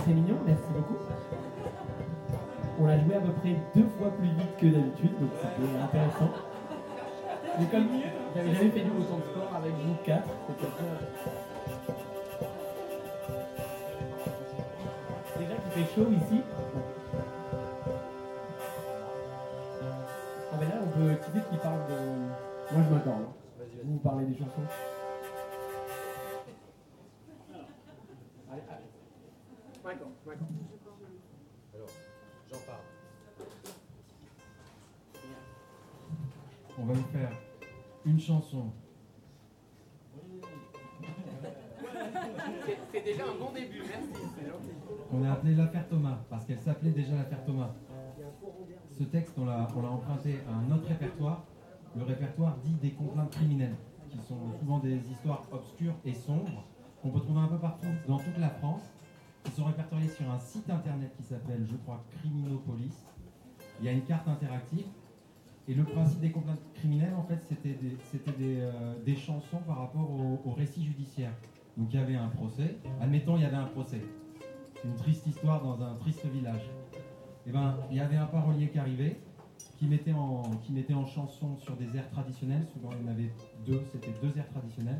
très mignon, merci beaucoup. On l'a joué à peu près 2 fois plus vite que d'habitude, donc c'était intéressant. Mais comme j'avais jamais fait autant de sport avec vous 4, c'était très intéressant. Déjà qu'il fait chaud ici. Ah ben là on peut qui c'est qui parle de. Moi je m'attends. Hein. Vous parlez des chansons. Allez. D'accord. Alors, j'en parle. On va vous faire une chanson. C'est déjà un bon début, merci, c'est gentil. On a appelé l'affaire Thomas, parce qu'elle s'appelait déjà l'affaire Thomas. Ce texte, on l'a emprunté à un autre répertoire, le répertoire dit des complaintes criminelles, qui sont souvent des histoires obscures et sombres, qu'on peut trouver un peu partout dans toute la France, qui sont répertoriées sur un site internet qui s'appelle, je crois, Criminopolis. Il y a une carte interactive. Et le principe des complaintes criminelles, en fait, c'était des chansons par rapport au récit judiciaire. Donc il y avait un procès. Admettons, il y avait un procès. C'est une triste histoire dans un triste village. Et ben, il y avait un parolier qui arrivait, qui mettait en chanson sur des airs traditionnels. Souvent, il y en avait 2, c'était 2 airs traditionnels.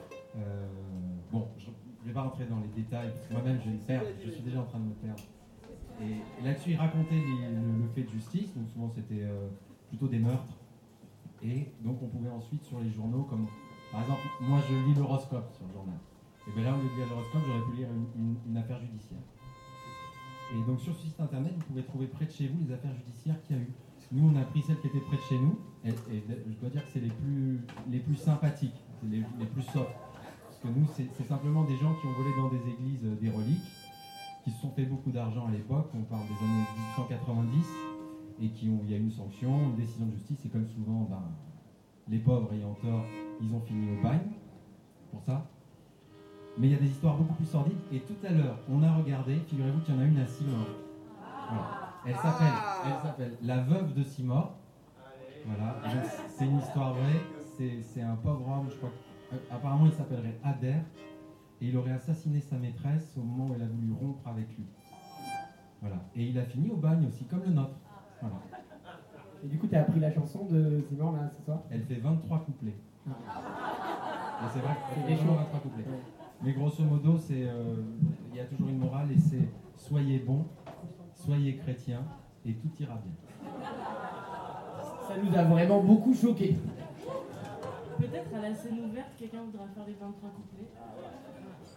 Bon, je ne vais pas rentrer dans les détails, parce que moi-même, je suis déjà en train de me perdre. Et là-dessus, il racontait le fait de justice. Donc souvent, c'était plutôt des meurtres. Et donc on pouvait ensuite sur les journaux, comme par exemple, moi je lis l'horoscope sur le journal. Et bien là, au lieu de lire l'horoscope, j'aurais pu lire une affaire judiciaire. Et donc sur ce site internet, vous pouvez trouver près de chez vous les affaires judiciaires qu'il y a eu. Nous, on a pris celles qui étaient près de chez nous, et je dois dire que c'est les plus sympathiques, les plus soft. Parce que nous, c'est simplement des gens qui ont volé dans des églises des reliques, qui se sont fait beaucoup d'argent à l'époque, on parle des années 1890, et il y a une sanction, une décision de justice, et comme souvent, les pauvres ayant tort, ils ont fini au bagne, pour ça. Mais il y a des histoires beaucoup plus sordides, et tout à l'heure, on a regardé, figurez-vous qu'il y en a une à Simor. Voilà. Elle s'appelle La veuve de Simor. Voilà. C'est une histoire vraie, c'est un pauvre homme, je crois qu'apparemment il s'appellerait Adair, et il aurait assassiné sa maîtresse au moment où elle a voulu rompre avec lui. Voilà. Et il a fini au bagne aussi, comme le nôtre. Voilà. Et du coup, tu as appris la chanson de Simon là ce soir? Elle fait 23 couplets. Et c'est vrai, c'est vraiment 23 couplets. Ouais. Mais grosso modo, il y a toujours une morale et c'est soyez bons, soyez chrétiens et tout ira bien. Ça nous a vraiment beaucoup choqués. Peut-être à la scène ouverte, quelqu'un voudra faire les 23 couplets.